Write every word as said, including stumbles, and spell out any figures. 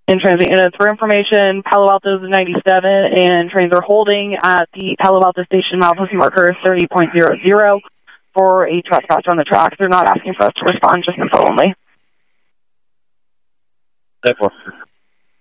in transit units. For information, Palo Alto is ninety-seven, and trains are holding at the Palo Alto station milepost marker thirty point zero zero for a trespass on the tracks. They're not asking for us to respond, just info only. Therefore.